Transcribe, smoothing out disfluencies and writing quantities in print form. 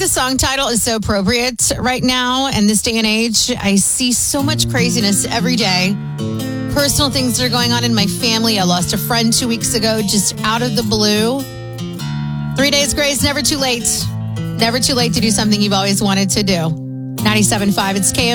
the song title is so appropriate right now in this day and age. I see so much craziness every day. Personal things that are going on in my family. I lost a friend 2 weeks ago, just out of the blue. 3 days grace, never too late. Never too late to do something you've always wanted to do. 97.5, it's KM.